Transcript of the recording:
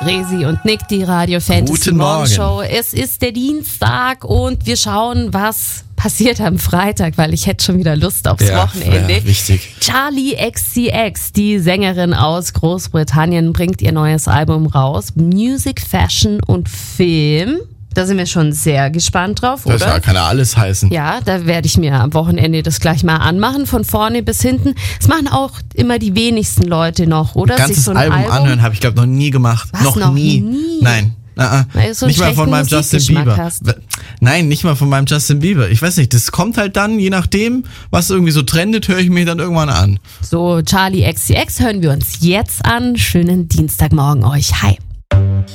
Resi und Nick, die Radio Fantasy Guten Morgen. Morgenshow. Es ist der Dienstag und wir schauen, was passiert am Freitag, weil ich hätte schon wieder Lust aufs Wochenende. Ja, richtig. Charli XCX, die Sängerin aus Großbritannien, bringt ihr neues Album raus. Music, Fashion und Film. Da sind wir schon sehr gespannt drauf, oder? Das kann ja alles heißen. Ja, da werde ich mir am Wochenende das gleich mal anmachen, von vorne bis hinten. Das machen auch immer die wenigsten Leute noch, oder? Ganzes Sich so ein Album anhören habe ich, glaube noch nie gemacht. Was, noch nie? Nein. Weil du so einen nicht mal von schlechten meinem Justin Musikgeschmack Bieber. hast. Nein, nicht mal von meinem Justin Bieber. Ich weiß nicht, das kommt halt dann, je nachdem, was irgendwie so trendet, höre ich mir dann irgendwann an. So, Charli XCX hören wir uns jetzt an. Schönen Dienstagmorgen euch. Hi.